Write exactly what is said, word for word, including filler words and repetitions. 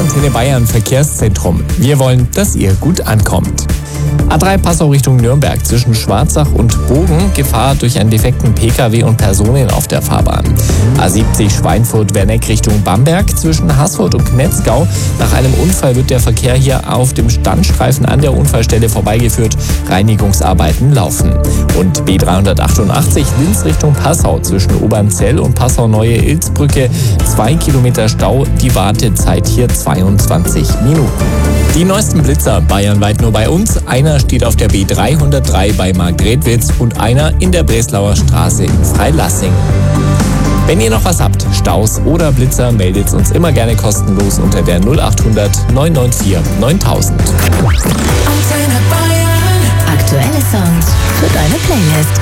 Antenne Bayern Verkehrszentrum. Wir wollen, dass ihr gut ankommt. A drei Passau Richtung Nürnberg zwischen Schwarzach und Bogen. Gefahr durch einen defekten Pkw und Personen auf der Fahrbahn. A siebzig Schweinfurt-Werneck Richtung Bamberg zwischen Haßfurt und Knetzgau. Nach einem Unfall wird der Verkehr hier auf dem Standstreifen an der Unfallstelle vorbeigeführt. Reinigungsarbeiten laufen. Und B dreihundertachtundachtzig Linz Richtung Passau zwischen Obernzell und Passau-Neue Ilzbrücke. Zwei Kilometer Stau. Die Wartezeit hier zweiundzwanzig Minuten. Die neuesten Blitzer bayernweit nur bei uns. Einer steht auf der B dreihundertdrei bei Margretwitz und einer in der Breslauer Straße in Freilassing. Wenn ihr noch was habt, Staus oder Blitzer, meldet uns immer gerne kostenlos unter der null achthundert neun neun vier neuntausend. Antenne Bayern. Aktuelle Songs für deine Playlist.